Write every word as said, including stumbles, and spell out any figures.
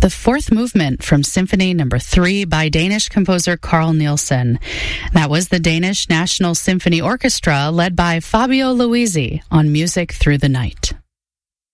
the fourth movement from Symphony Number Three by Danish composer Carl Nielsen. That was the Danish National Symphony Orchestra led by Fabio Luisi on Music Through the Night.